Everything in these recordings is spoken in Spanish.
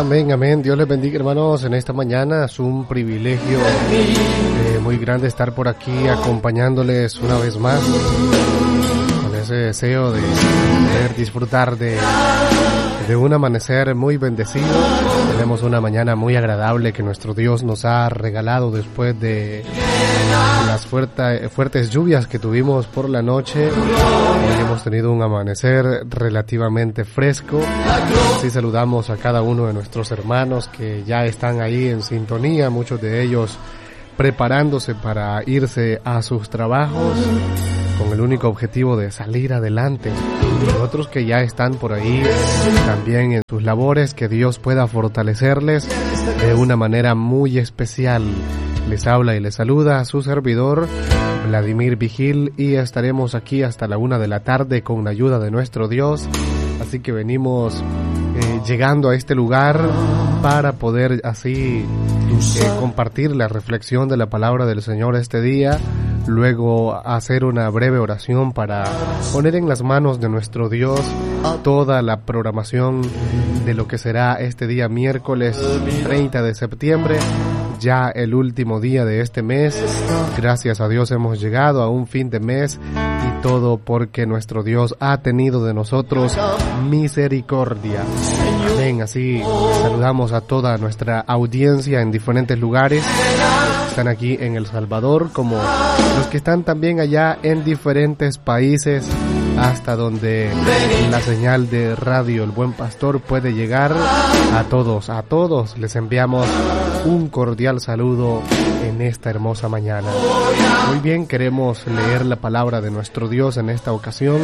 Amén, amén. Dios les bendiga, hermanos, en esta mañana. Es un privilegio muy grande estar por aquí acompañándoles una vez más con ese deseo de poder disfrutar de un amanecer muy bendecido. Tenemos una mañana muy agradable que nuestro Dios nos ha regalado después de las fuertes lluvias que tuvimos por la noche. Hoy hemos tenido un amanecer relativamente fresco. Así saludamos a cada uno de nuestros hermanos que ya están ahí en sintonía, muchos de ellos preparándose para irse a sus trabajos con el único objetivo de salir adelante. Y otros que ya están por ahí también en sus labores, que Dios pueda fortalecerles de una manera muy especial. Les habla y les saluda a su servidor, Vladimir Vigil, y estaremos aquí hasta la 1 de la tarde con la ayuda de nuestro Dios. Así que venimos llegando a este lugar para poder así compartir la reflexión de la palabra del Señor este día. Luego hacer una breve oración para poner en las manos de nuestro Dios toda la programación de lo que será este día miércoles 30 de septiembre, ya el último día de este mes. Gracias a Dios hemos llegado a un fin de mes, y todo porque nuestro Dios ha tenido de nosotros misericordia. Amén. Así saludamos a toda nuestra audiencia en diferentes lugares. Están aquí en El Salvador, como los que están también allá en diferentes países, hasta donde la señal de radio El Buen Pastor puede llegar. A todos les enviamos un cordial saludo en esta hermosa mañana. Muy bien, queremos leer la palabra de nuestro Dios en esta ocasión,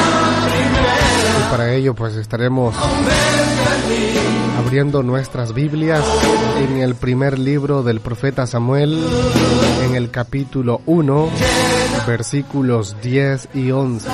y para ello pues estaremos abriendo nuestras Biblias en el primer libro del profeta Samuel, en el capítulo 1, versículos 10 y 11.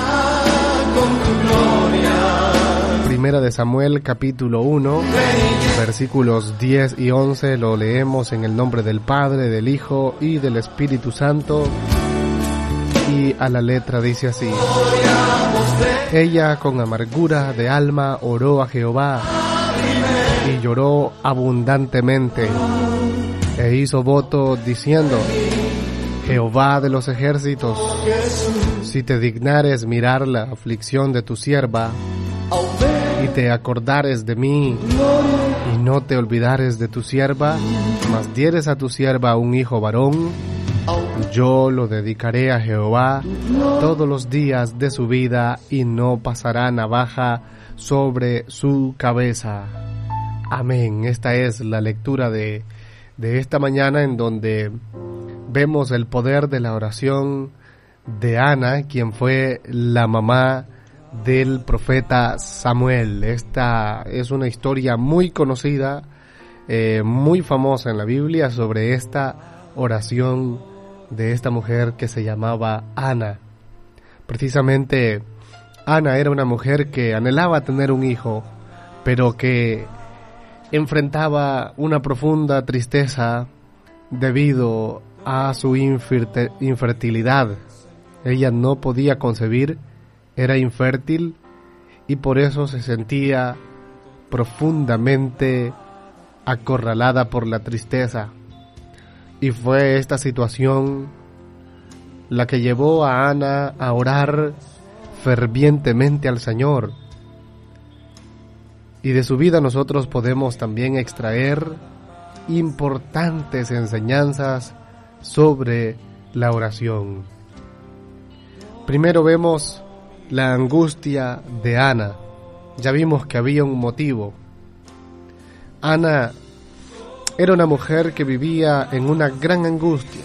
Primera de Samuel, capítulo 1, versículos 10 y 11, lo leemos en el nombre del Padre, del Hijo y del Espíritu Santo, y a la letra dice así: Ella con amargura de alma oró a Jehová, y lloró abundantemente, e hizo voto diciendo: Jehová de los ejércitos, si te dignares mirar la aflicción de tu sierva, y te acordares de mí, y no te olvidares de tu sierva, mas dieres a tu sierva un hijo varón, yo lo dedicaré a Jehová todos los días de su vida, y no pasará navaja sobre su cabeza. Amén. Esta es la lectura de esta mañana, en donde vemos el poder de la oración de Ana, quien fue la mamá del profeta Samuel. Esta es una historia muy conocida, muy famosa en la Biblia, sobre esta oración de esta mujer que se llamaba Ana. Precisamente, Ana era una mujer que anhelaba tener un hijo, pero que enfrentaba una profunda tristeza debido a su infertilidad. Ella no podía concebir, era infértil, y por eso se sentía profundamente acorralada por la tristeza. Y fue esta situación la que llevó a Ana a orar fervientemente al Señor. Y de su vida nosotros podemos también extraer importantes enseñanzas sobre la oración. Primero vemos la angustia de Ana. Ya vimos que había un motivo. Ana era una mujer que vivía en una gran angustia,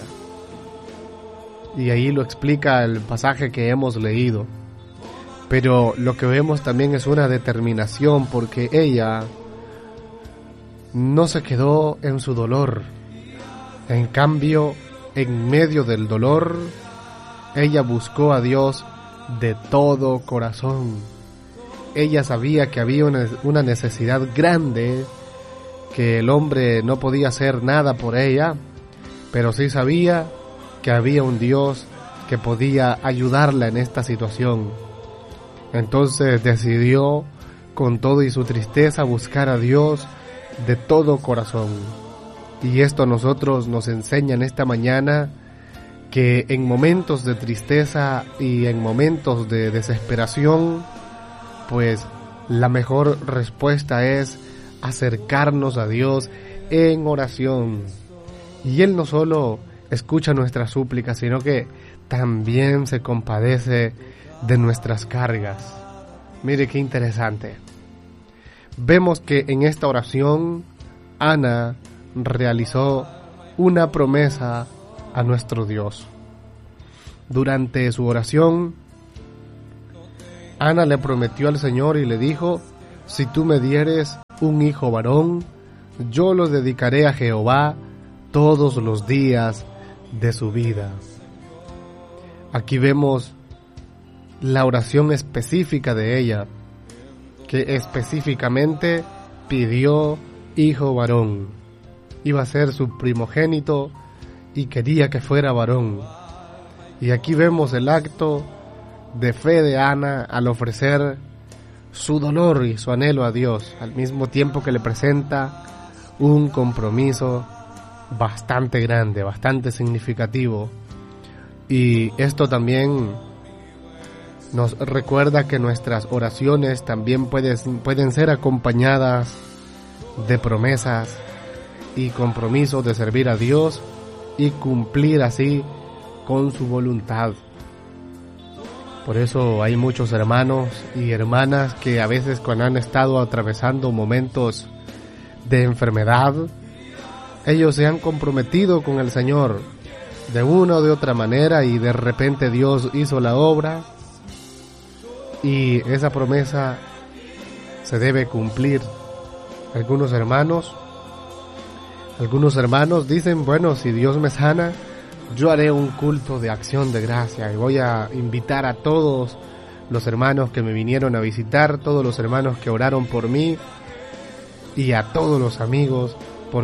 y ahí lo explica el pasaje que hemos leído. Pero lo que vemos también es una determinación, porque ella no se quedó en su dolor. En cambio, en medio del dolor, ella buscó a Dios de todo corazón. Ella sabía que había una necesidad grande, que el hombre no podía hacer nada por ella, pero sí sabía que había un Dios que podía ayudarla en esta situación. Entonces decidió, con todo y su tristeza, buscar a Dios de todo corazón. Y esto a nosotros nos enseña en esta mañana que en momentos de tristeza y en momentos de desesperación, pues la mejor respuesta es acercarnos a Dios en oración. Y Él no solo escucha nuestras súplicas, sino que también se compadece de nuestras cargas. Mire qué interesante. Vemos que en esta oración Ana realizó una promesa a nuestro Dios. Durante su oración, Ana le prometió al Señor y le dijo: si tú me dieres un hijo varón, yo lo dedicaré a Jehová todos los días de su vida. Aquí vemos la oración específica de ella, que específicamente pidió hijo varón. Iba a ser su primogénito y quería que fuera varón. Y aquí vemos el acto de fe de Ana al ofrecer su dolor y su anhelo a Dios, al mismo tiempo que le presenta un compromiso bastante grande, bastante significativo. Y esto también nos recuerda que nuestras oraciones también pueden ser acompañadas de promesas y compromisos de servir a Dios y cumplir así con su voluntad. Por eso hay muchos hermanos y hermanas que a veces, cuando han estado atravesando momentos de enfermedad, ellos se han comprometido con el Señor de una o de otra manera, y de repente Dios hizo la obra y esa promesa se debe cumplir. Algunos hermanos dicen: bueno, si Dios me sana, yo haré un culto de acción de gracia y voy a invitar a todos los hermanos que me vinieron a visitar, todos los hermanos que oraron por mí y a todos los amigos,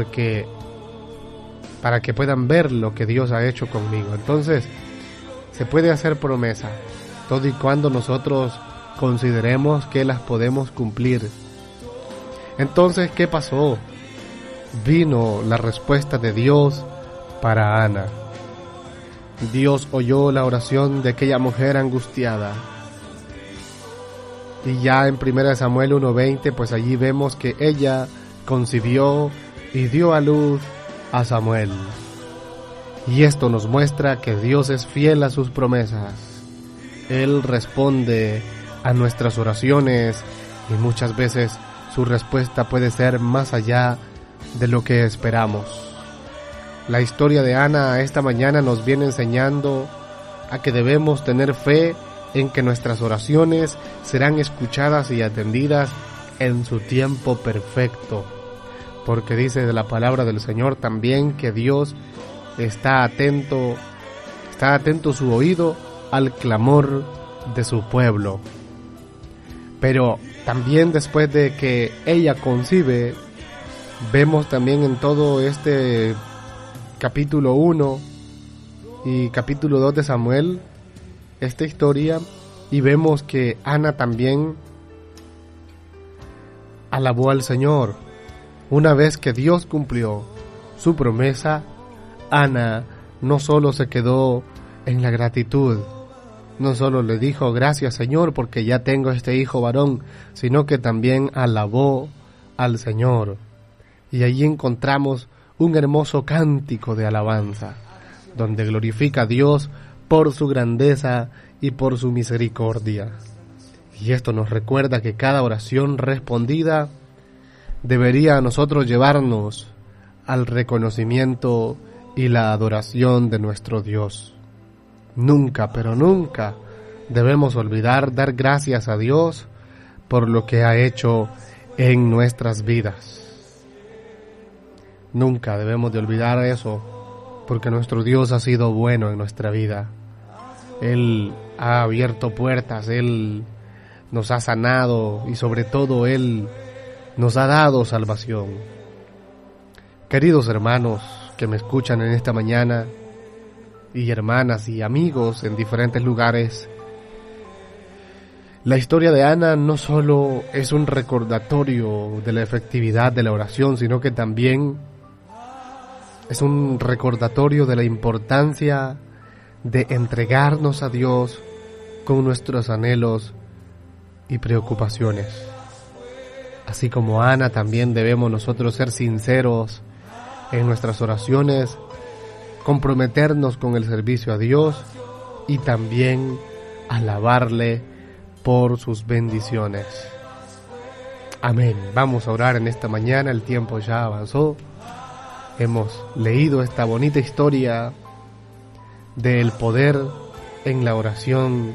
para que puedan ver lo que Dios ha hecho conmigo. Entonces, se puede hacer promesa, todo y cuando nosotros consideremos que las podemos cumplir. Entonces, ¿qué pasó? Vino la respuesta de Dios para Ana. Dios oyó la oración de aquella mujer angustiada. Y ya en 1 Samuel 1:20, pues allí vemos que ella concibió y dio a luz a Samuel. Y esto nos muestra que Dios es fiel a sus promesas. Él responde a nuestras oraciones y muchas veces su respuesta puede ser más allá de lo que esperamos. La historia de Ana esta mañana nos viene enseñando a que debemos tener fe en que nuestras oraciones serán escuchadas y atendidas en su tiempo perfecto, porque dice de la palabra del Señor también que Dios está atento su oído al clamor de su pueblo. Pero también después de que ella concibe, vemos también en todo este capítulo 1 y capítulo 2 de Samuel esta historia, y vemos que Ana también alabó al Señor. Una vez que Dios cumplió su promesa, Ana no solo se quedó en la gratitud, no solo le dijo gracias Señor porque ya tengo este hijo varón, sino que también alabó al Señor. Y allí encontramos un hermoso cántico de alabanza, donde glorifica a Dios por su grandeza y por su misericordia. Y esto nos recuerda que cada oración respondida debería a nosotros llevarnos al reconocimiento y la adoración de nuestro Dios. Nunca, pero nunca debemos olvidar dar gracias a Dios por lo que ha hecho en nuestras vidas. Nunca debemos de olvidar eso, porque nuestro Dios ha sido bueno en nuestra vida. Él ha abierto puertas, Él nos ha sanado y sobre todo Él nos ha dado salvación. Queridos hermanos que me escuchan en esta mañana, y hermanas y amigos en diferentes lugares, La historia de Ana no solo es un recordatorio de la efectividad de la oración, sino que también es un recordatorio de la importancia de entregarnos a Dios con nuestros anhelos y preocupaciones. Así como Ana, también debemos nosotros ser sinceros en nuestras oraciones, comprometernos con el servicio a Dios y también alabarle por sus bendiciones. Amén. Vamos a orar en esta mañana, el tiempo ya avanzó. Hemos leído esta bonita historia del poder en la oración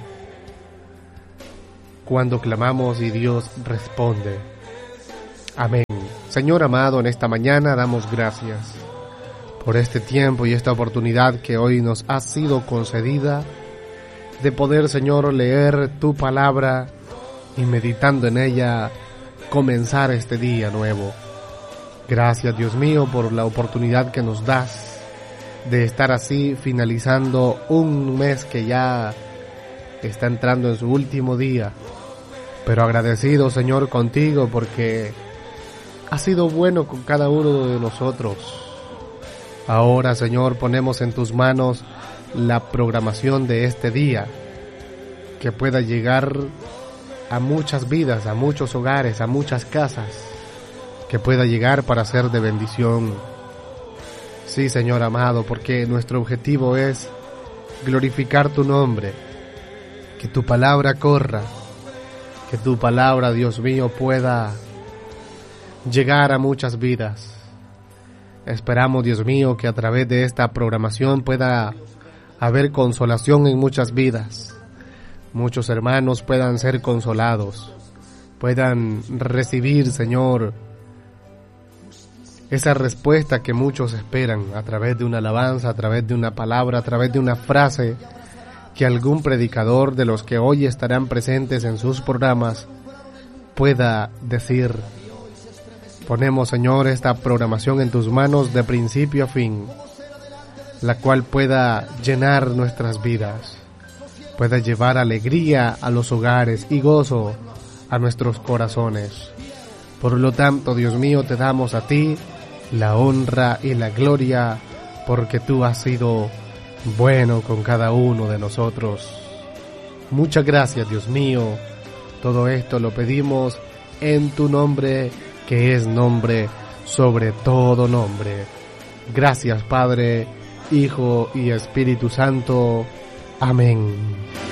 cuando clamamos y Dios responde. Amén. Señor amado, en esta mañana damos gracias por este tiempo y esta oportunidad que hoy nos ha sido concedida de poder, Señor, leer tu palabra y meditando en ella comenzar este día nuevo. Gracias, Dios mío, por la oportunidad que nos das de estar así finalizando un mes que ya está entrando en su último día, pero agradecido, Señor, contigo porque has sido bueno con cada uno de nosotros. Ahora, Señor, ponemos en tus manos la programación de este día, que pueda llegar a muchas vidas, a muchos hogares, a muchas casas, que pueda llegar para ser de bendición. Sí, Señor amado, porque nuestro objetivo es glorificar tu nombre, que tu palabra corra, que tu palabra, Dios mío, pueda llegar a muchas vidas. Esperamos, Dios mío, que a través de esta programación pueda haber consolación en muchas vidas. Muchos hermanos puedan ser consolados, puedan recibir, Señor, esa respuesta que muchos esperan a través de una alabanza, a través de una palabra, a través de una frase que algún predicador de los que hoy estarán presentes en sus programas pueda decir. Ponemos, Señor, esta programación en tus manos de principio a fin, la cual pueda llenar nuestras vidas, pueda llevar alegría a los hogares y gozo a nuestros corazones. Por lo tanto, Dios mío, te damos a ti la honra y la gloria, porque tú has sido bueno con cada uno de nosotros. Muchas gracias, Dios mío. Todo esto lo pedimos en tu nombre, que es nombre sobre todo nombre. Gracias, Padre, Hijo y Espíritu Santo. Amén.